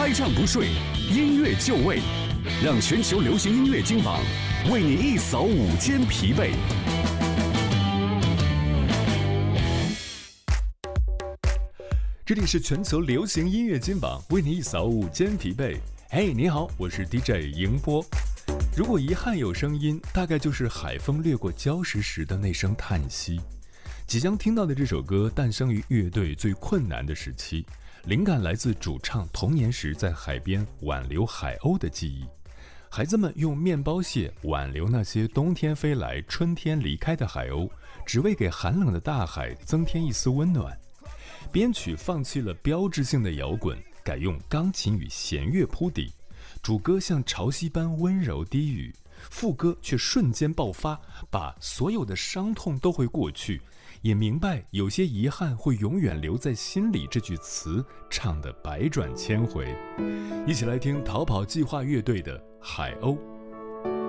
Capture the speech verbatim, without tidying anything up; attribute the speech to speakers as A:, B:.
A: 开唱不睡，音乐就位，让全球流行音乐金榜为你一扫午间疲惫。这里是全球流行音乐金榜，为你一扫午间疲惫。嘿，你好，我是 D J 迎波。如果遗憾有声音，大概就是海风掠过礁石时的那声叹息。即将听到的这首歌诞生于乐队最困难的时期，灵感来自主唱童年时在海边挽留海鸥的记忆。孩子们用面包屑挽留那些冬天飞来春天离开的海鸥，只为给寒冷的大海增添一丝温暖。编曲放弃了标志性的摇滚，改用钢琴与弦乐铺底，主歌像潮汐般温柔低语，副歌却瞬间爆发，把所有的伤痛都会过去，也明白有些遗憾会永远留在心里，这句词唱得百转千回。一起来听逃跑计划乐队的海鸥。